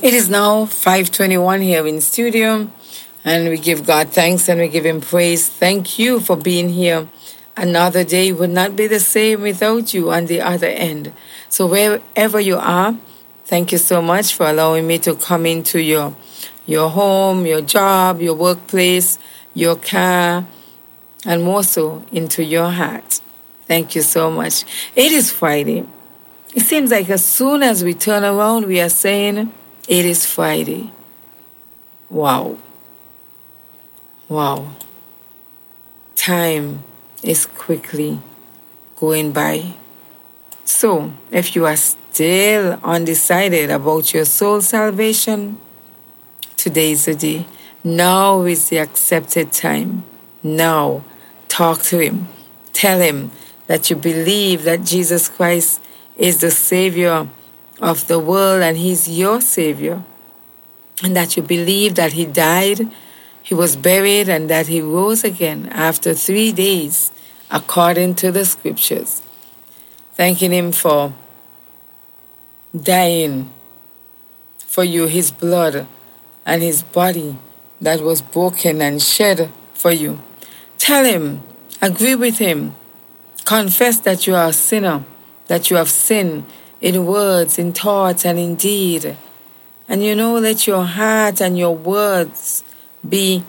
It is now 5:21 here in studio, and we give God thanks and we give Him praise. Thank you for being here. Another day would not be the same without you on the other end. So wherever you are, thank you so much for allowing me to come into your home, your job, your workplace, your car, and more so into your heart. Thank you so much. It is Friday. It seems like as soon as we turn around, we are saying, it is Friday. Wow. Wow. Time is quickly going by. So, if you are still undecided about your soul salvation, today is the day. Now is the accepted time. Now, talk to Him. Tell Him that you believe that Jesus Christ is the Savior of the world and He's your Savior. And that you believe that He died, He was buried, and that He rose again after 3 days, according to the Scriptures. Thanking Him for dying for you, His blood and His body that was broken and shed for you. Tell Him, agree with Him, confess that you are a sinner, that you have sinned in words, in thoughts, and in deed. And let your heart and your words be,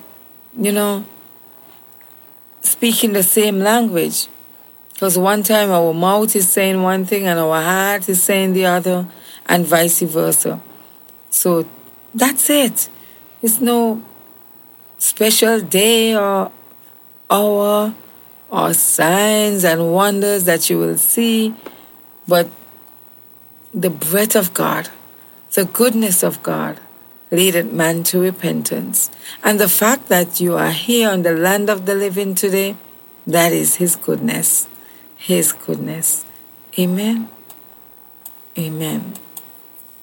speaking the same language. Because one time our mouth is saying one thing and our heart is saying the other, and vice versa. So that's it. It's no special day or hour or signs and wonders that you will see, but the breath of God, the goodness of God, leadeth man to repentance. And the fact that you are here on the land of the living today, that is His goodness. His goodness. Amen. Amen.